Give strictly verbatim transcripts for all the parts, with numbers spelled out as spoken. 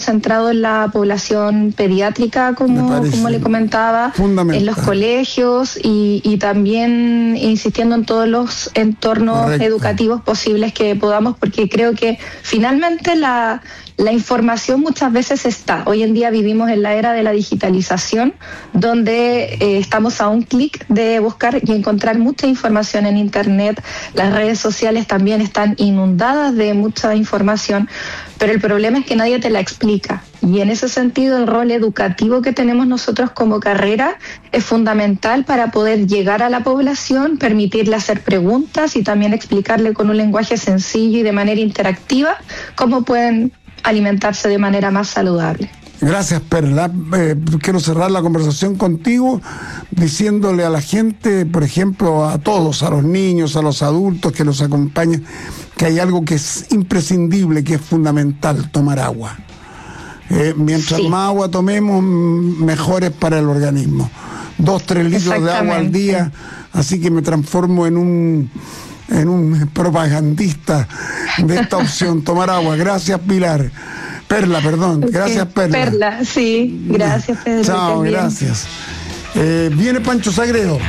centrado en la población pediátrica, como, como le comentaba, en los colegios y, y también insistiendo en todos los entornos Correcto. educativos posibles que podamos, porque creo que finalmente la, la información muchas veces está. Hoy en día vivimos en la era de la digitalización, donde eh, estamos a un clic de buscar y encontrar mucha información en Internet. Las redes sociales también están inundadas de mucha información, pero el problema es que nadie te la explica. Y en ese sentido el rol educativo que tenemos nosotros como carrera es fundamental para poder llegar a la población, permitirle hacer preguntas y también explicarle con un lenguaje sencillo y de manera interactiva cómo pueden alimentarse de manera más saludable. Gracias, Perla. Eh, quiero cerrar la conversación contigo diciéndole a la gente, por ejemplo, a todos, a los niños, a los adultos que los acompañan, que hay algo que es imprescindible, que es fundamental: tomar agua. Eh, mientras sí. más agua tomemos, mejor es para el organismo. Dos, tres litros de agua al día, así que me transformo en un en un propagandista de esta opción, tomar agua. Gracias, Pilar. Perla, perdón. Okay. Gracias, Perla. Perla, sí. Gracias, Pedro. Chao, gracias. Eh, viene Pancho Sagredo.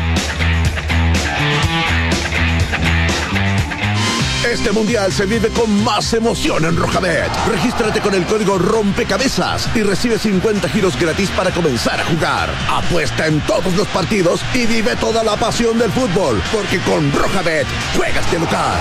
Este mundial se vive con más emoción en Rojabet. Regístrate con el código Rompecabezas y recibe cincuenta giros gratis para comenzar a jugar. Apuesta en todos los partidos y vive toda la pasión del fútbol, porque con Rojabet juegas de local.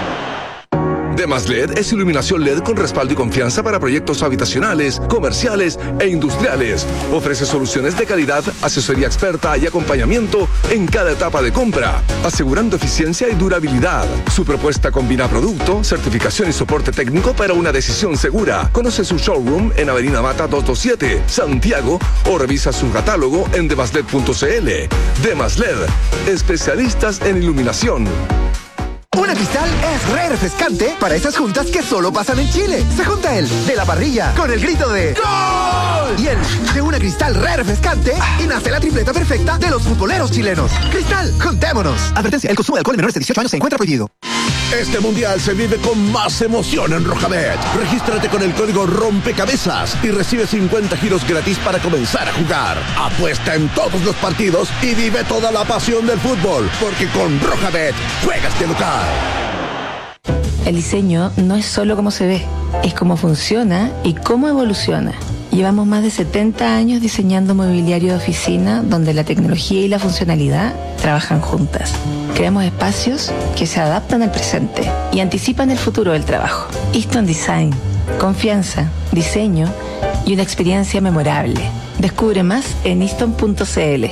Demas L E D es iluminación L E D con respaldo y confianza para proyectos habitacionales, comerciales e industriales. Ofrece soluciones de calidad, asesoría experta y acompañamiento en cada etapa de compra, asegurando eficiencia y durabilidad. Su propuesta combina producto, certificación y soporte técnico para una decisión segura. Conoce su showroom en Avenida Mata doscientos veintisiete, Santiago, o revisa su catálogo en demas led punto cl. Demas L E D, especialistas en iluminación. Una Cristal es re refrescante para esas juntas que solo pasan en Chile. Se junta el de la parrilla con el grito de ¡Gol! Y el de una Cristal re refrescante y nace la tripleta perfecta de los futboleros chilenos. Cristal, juntémonos. Advertencia, el consumo de alcohol en menores de dieciocho años se encuentra prohibido. Este mundial se vive con más emoción en Rojabet. Regístrate con el código Rompecabezas y recibe cincuenta giros gratis para comenzar a jugar. Apuesta en todos los partidos y vive toda la pasión del fútbol, porque con Rojabet juegas de local. El diseño no es solo cómo se ve, es cómo funciona y cómo evoluciona. Llevamos más de setenta años diseñando mobiliario de oficina donde la tecnología y la funcionalidad trabajan juntas. Creamos espacios que se adaptan al presente y anticipan el futuro del trabajo. Easton Design, confianza, diseño y una experiencia memorable. Descubre más en easton punto cl.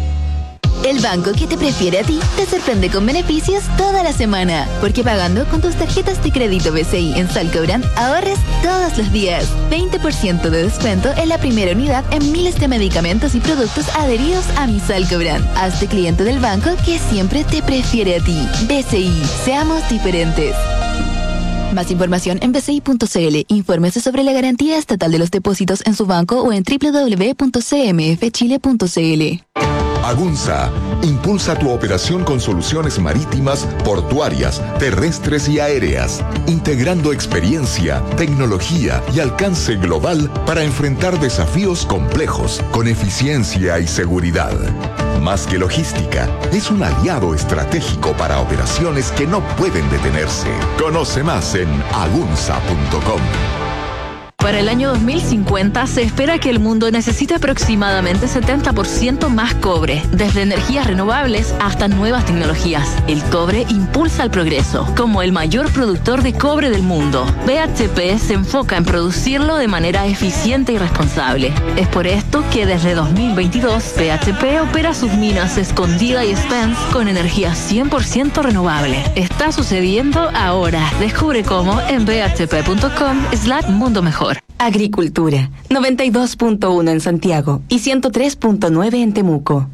El banco que te prefiere a ti te sorprende con beneficios toda la semana. Porque pagando con tus tarjetas de crédito B C I en Salcobrand ahorres todos los días. veinte por ciento de descuento en la primera unidad en miles de medicamentos y productos adheridos a mi Salcobrand. Hazte cliente del banco que siempre te prefiere a ti. B C I, seamos diferentes. Más información en b c i punto c l. Infórmese sobre la garantía estatal de los depósitos en su banco o en w w w punto c m f chile punto c l. Agunza impulsa tu operación con soluciones marítimas, portuarias, terrestres y aéreas, integrando experiencia, tecnología y alcance global para enfrentar desafíos complejos con eficiencia y seguridad. Más que logística, es un aliado estratégico para operaciones que no pueden detenerse. Conoce más en agunza punto com. Para el año dos mil cincuenta se espera que el mundo necesite aproximadamente setenta por ciento más cobre, desde energías renovables hasta nuevas tecnologías. El cobre impulsa el progreso. Como el mayor productor de cobre del mundo, B H P se enfoca en producirlo de manera eficiente y responsable. Es por esto que desde dos mil veintidós, B H P opera sus minas Escondida y Spence con energía cien por ciento renovable. Está sucediendo ahora. Descubre cómo en b h p punto com slash mundo mejor. Agricultura, noventa y dos punto uno en Santiago y ciento tres punto nueve en Temuco.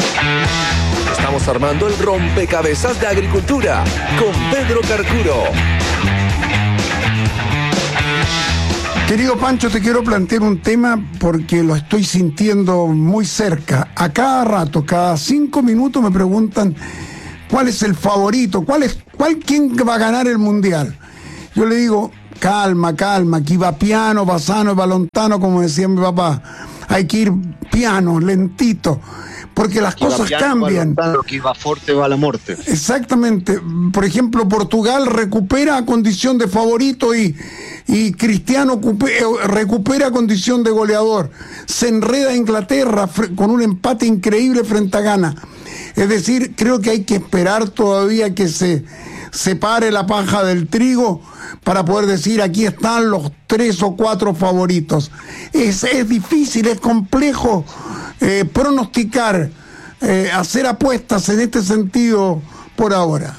Estamos armando el rompecabezas de agricultura con Pedro Carcuro. Querido Pancho, te quiero plantear un tema porque lo estoy sintiendo muy cerca. A cada rato, cada cinco minutos me preguntan cuál es el favorito, cuál es, cuál, quién va a ganar el mundial. Yo le digo, calma, calma, aquí va piano, va sano, va lontano, como decía mi papá. Hay que ir piano, lentito, porque las cosas piano, cambian. Lontano, aquí va fuerte, va la muerte. Exactamente. Por ejemplo, Portugal recupera a condición de favorito y, y Cristiano recupera a condición de goleador. Se enreda Inglaterra con un empate increíble frente a Ghana. Es decir, creo que hay que esperar todavía que se separe la paja del trigo para poder decir aquí están los tres o cuatro favoritos. Es, es difícil, es complejo eh, pronosticar, eh, hacer apuestas en este sentido por ahora.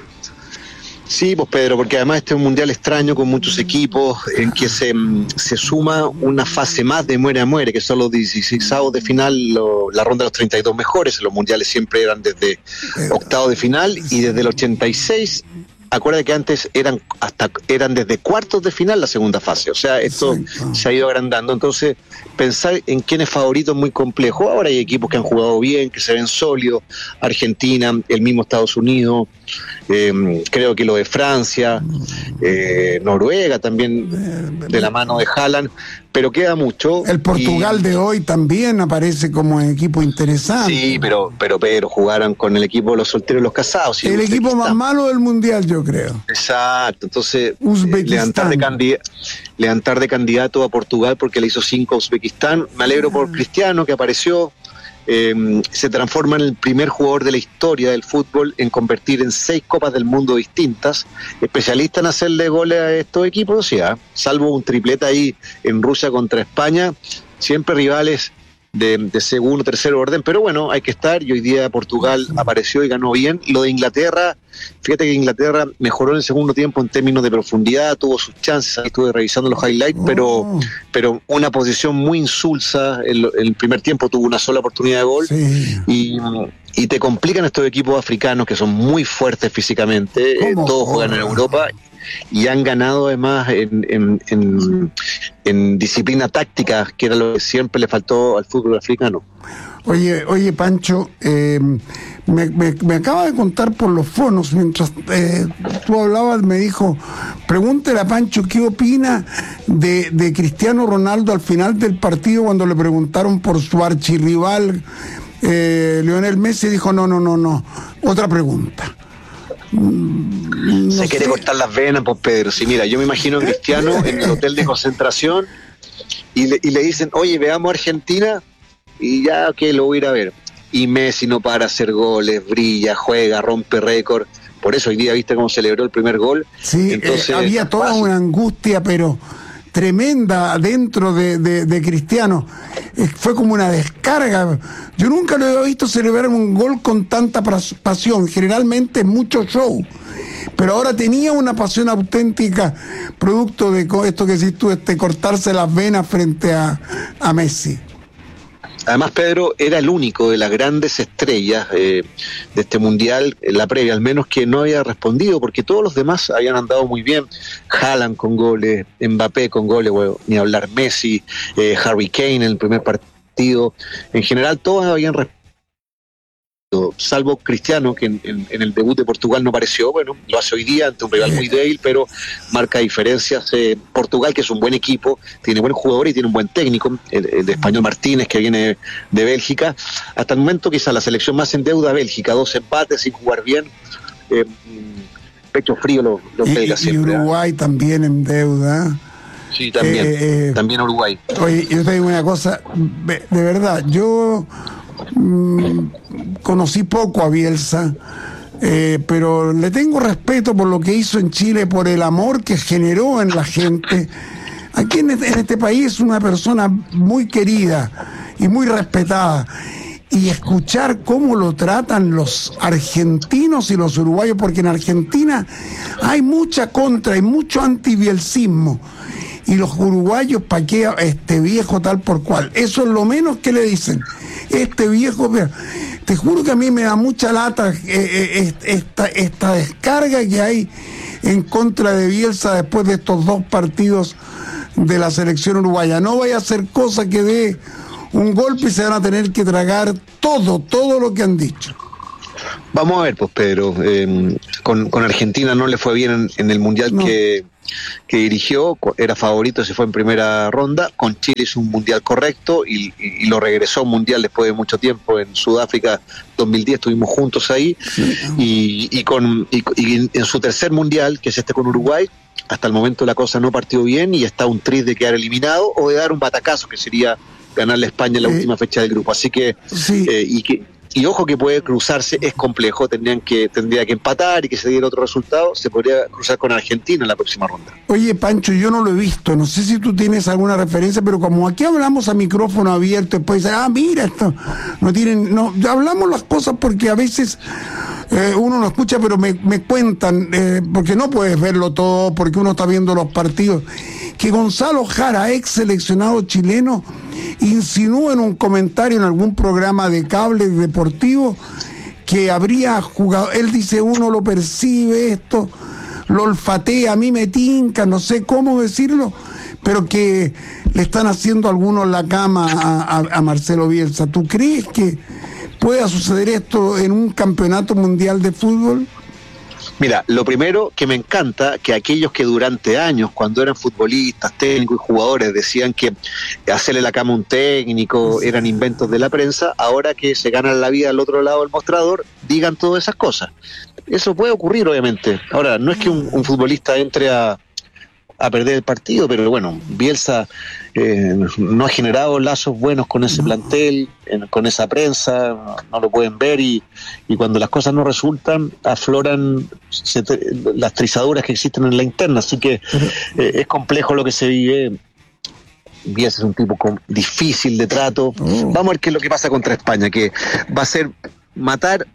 Sí, pues Pedro, porque además este es un mundial extraño con muchos equipos en que se, se suma una fase más de muere a muere, que son los dieciseisavos de final, lo, la ronda de los treinta y dos mejores. Los mundiales siempre eran desde octavo de final y desde el ochenta y seis. Acuérdate que antes eran hasta eran desde cuartos de final la segunda fase, o sea, esto sí, se ha ido agrandando. Entonces, pensar en quién es favorito es muy complejo. Ahora hay equipos que han jugado bien, que se ven sólidos, Argentina, el mismo Estados Unidos, eh, creo que lo de Francia, eh, Noruega también, de la mano de Haaland, pero queda mucho. El Portugal y, de hoy también aparece como equipo interesante. Sí, pero pero pero jugaron con el equipo de los solteros y los casados. El equipo más malo del mundial, yo creo. Exacto, entonces eh, levantar, de candid- levantar de candidato a Portugal porque le hizo cinco a Uzbekistán. Me alegro por Cristiano, que apareció. Eh, se transforma en el primer jugador de la historia del fútbol en convertir en seis copas del mundo distintas, especialista en hacerle goles a estos equipos, sí, ¿eh? Salvo un triplete ahí en Rusia contra España, siempre rivales de, de segundo, tercer orden, pero bueno, hay que estar, y hoy día Portugal apareció y ganó bien. Lo de Inglaterra, fíjate que Inglaterra mejoró en el segundo tiempo en términos de profundidad, tuvo sus chances, ahí estuve revisando los highlights, oh. pero pero una posición muy insulsa, en el primer tiempo tuvo una sola oportunidad de gol, sí. y, y te complican estos equipos africanos que son muy fuertes físicamente, eh, todos juegan en Europa, y han ganado además en, en, en, en disciplina táctica, que era lo que siempre le faltó al fútbol africano. Oye, oye Pancho, eh, me, me, me acaba de contar por los fonos, mientras eh, tú hablabas, me dijo, pregúntele a Pancho qué opina de, de Cristiano Ronaldo al final del partido, cuando le preguntaron por su archirrival eh, Lionel Messi, dijo no, no, no, no, otra pregunta. No se sé. Quiere cortar las venas, pues Pedro. Sí, mira, yo me imagino a Cristiano en el hotel de concentración y le, y le dicen, oye, veamos Argentina, y ya que lo voy a ir a ver. Y Messi no para hacer goles, brilla, juega, rompe récord. Por eso hoy día viste cómo celebró el primer gol. Sí, entonces eh, había toda fácil. Una angustia, pero tremenda dentro de, de, de Cristiano. Eh, fue como una descarga. Yo nunca lo había visto celebrar un gol con tanta pasión. Generalmente es mucho show. Pero ahora tenía una pasión auténtica, producto de esto que decís tú, este, cortarse las venas frente a, a Messi. Además, Pedro era el único de las grandes estrellas eh, de este mundial, en la previa al menos, que no había respondido, porque todos los demás habían andado muy bien. Haaland con goles, Mbappé con goles, bueno, ni hablar, Messi, eh, Harry Kane en el primer partido. En general, todos habían respondido, salvo Cristiano, que en, en, en el debut de Portugal no apareció. Bueno, lo hace hoy día ante un rival muy débil, pero marca diferencias. Eh, Portugal, que es un buen equipo, tiene buen jugador y tiene un buen técnico, el, el de Español Martínez, que viene de Bélgica. Hasta el momento quizás la selección más en deuda, Bélgica, dos empates sin jugar bien, eh, pecho frío los, los belgas siempre. Y Uruguay ¿eh? También en deuda. Sí, también, eh, eh, también Uruguay. Oye, yo te digo una cosa, de verdad, yo Mm, conocí poco a Bielsa, eh, pero le tengo respeto por lo que hizo en Chile, por el amor que generó en la gente. Aquí en este, en este país es una persona muy querida y muy respetada. Y escuchar cómo lo tratan los argentinos y los uruguayos, porque en Argentina hay mucha contra y mucho antibielsismo. Y los uruguayos, ¿para qué? Este viejo tal por cual. Eso es lo menos que le dicen. Este viejo, te juro que a mí me da mucha lata eh, eh, esta, esta descarga que hay en contra de Bielsa después de estos dos partidos de la selección uruguaya. No vaya a ser cosa que dé un golpe y se van a tener que tragar todo, todo lo que han dicho. Vamos a ver, pues Pedro, eh, con, con Argentina no le fue bien en, en el Mundial no. que, que dirigió, era favorito, se fue en primera ronda, con Chile hizo un mundial correcto y, y, y lo regresó a un mundial después de mucho tiempo en Sudáfrica dos mil diez, estuvimos juntos ahí, sí. y, y, con, y, y en su tercer mundial, que es este con Uruguay, hasta el momento la cosa no partió bien y está un tris de quedar eliminado o de dar un batacazo, que sería ganarle a España en la eh, última fecha del grupo. Así que, sí. eh, y que Y ojo que puede cruzarse, es complejo, tendrían que, tendría que empatar y que se diera otro resultado, se podría cruzar con Argentina en la próxima ronda. Oye, Pancho, yo no lo he visto, no sé si tú tienes alguna referencia, pero como aquí hablamos a micrófono abierto, después dicen, ah, mira, esto, no tienen, no, hablamos las cosas porque a veces eh, uno no escucha, pero me, me cuentan, eh, porque no puedes verlo todo, porque uno está viendo los partidos, que Gonzalo Jara, ex seleccionado chileno, insinuó en un comentario en algún programa de cable deportivo que habría jugado, él dice, uno lo percibe esto, lo olfatea, a mí me tinca, no sé cómo decirlo, pero que le están haciendo algunos la cama a, a, a Marcelo Bielsa. ¿Tú crees que pueda suceder esto en un campeonato mundial de fútbol? Mira, lo primero que me encanta, que aquellos que durante años, cuando eran futbolistas, técnicos y jugadores, decían que hacerle la cama a un técnico eran inventos de la prensa, ahora que se ganan la vida al otro lado del mostrador, digan todas esas cosas. Eso puede ocurrir, obviamente. Ahora, no es que un, un futbolista entre a, a perder el partido, pero bueno, Bielsa eh, no ha generado lazos buenos con ese plantel, en, con esa prensa, no, no lo pueden ver, y, y cuando las cosas no resultan, afloran se, las trizaduras que existen en la interna, así que eh, es complejo lo que se vive. Bielsa es un tipo con, difícil de trato. Oh. Vamos a ver qué es lo que pasa contra España, que va a ser matar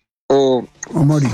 o, o morir.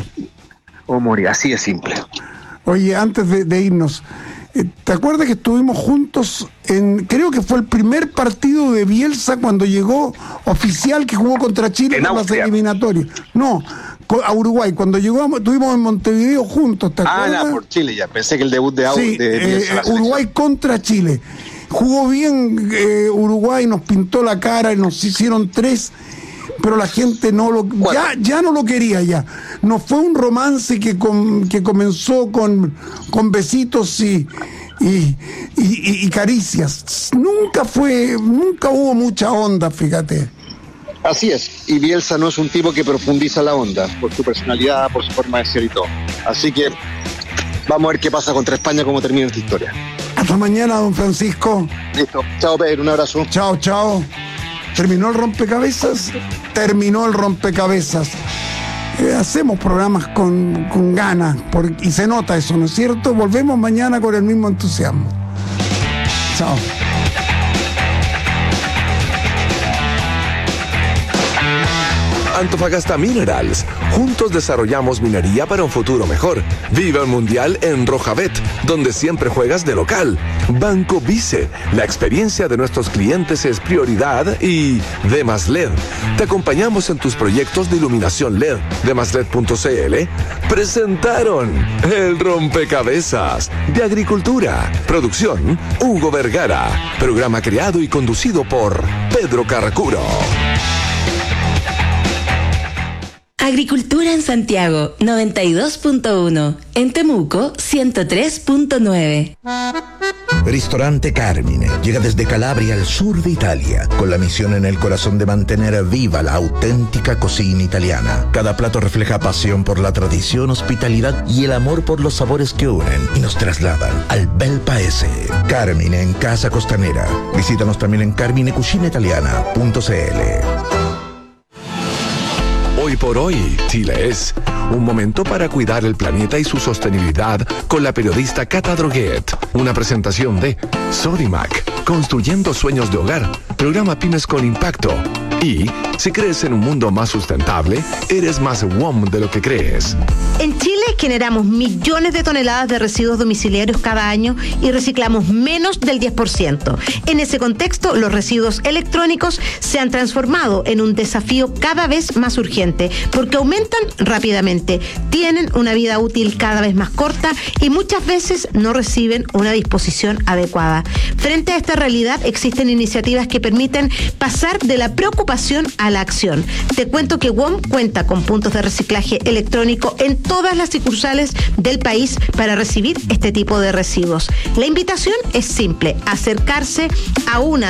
O morir, así de simple. Oye, antes de, de irnos, ¿te acuerdas que estuvimos juntos en, creo que fue el primer partido de Bielsa cuando llegó oficial, que jugó contra Chile en las eliminatorias? No, a Uruguay, cuando llegó, estuvimos en Montevideo juntos, ¿te acuerdas? Ah, no, por Chile ya, pensé que el debut de, sí, de Bielsa. Eh, Uruguay contra Chile. Jugó bien eh, Uruguay, nos pintó la cara y nos hicieron tres, pero la gente no lo, ya, ya no lo quería ya. No fue un romance que, com, que comenzó con, con besitos y, y, y, y, y caricias. Nunca fue, nunca hubo mucha onda, fíjate. Así es, y Bielsa no es un tipo que profundiza la onda, por su personalidad, por su forma de ser y todo. Así que vamos a ver qué pasa contra España, cómo termina esta historia. Hasta mañana, don Francisco. Listo, chao Pedro, un abrazo. Chao, chao. ¿Terminó el rompecabezas? Terminó el rompecabezas. Eh, hacemos programas con, con ganas por, y se nota eso, ¿no es cierto? Volvemos mañana con el mismo entusiasmo. Chao. Antofagasta Minerals. Juntos desarrollamos minería para un futuro mejor. Viva el Mundial en Rojabet, donde siempre juegas de local. Banco Vice. La experiencia de nuestros clientes es prioridad. Y Demas L E D. Te acompañamos en tus proyectos de iluminación L E D. Demasled punto c l presentaron El Rompecabezas de Agricultura. Producción Hugo Vergara. Programa creado y conducido por Pedro Carracuro. Agricultura en Santiago, noventa y dos punto uno. En Temuco, ciento tres punto nueve. Ristorante Carmine llega desde Calabria al sur de Italia, con la misión en el corazón de mantener viva la auténtica cocina italiana. Cada plato refleja pasión por la tradición, hospitalidad y el amor por los sabores que unen y nos trasladan al bel paese. Carmine en Casa Costanera. Visítanos también en carmine cucina italiana punto c l. Hoy por hoy, Chile es un momento para cuidar el planeta y su sostenibilidad con la periodista Cata Droguet. Una presentación de Sodimac, construyendo sueños de hogar, programa Pymes con Impacto. Y si crees en un mundo más sustentable, eres más W O M de lo que crees. En Chile generamos millones de toneladas de residuos domiciliarios cada año y reciclamos menos del diez por ciento. En ese contexto, los residuos electrónicos se han transformado en un desafío cada vez más urgente porque aumentan rápidamente, tienen una vida útil cada vez más corta y muchas veces no reciben una disposición adecuada. Frente a esta realidad, existen iniciativas que permiten pasar de la preocupación a la acción. Te cuento que W O M cuenta con puntos de reciclaje electrónico en todas las las sucursales del país para recibir este tipo de residuos. La invitación es simple, acercarse a una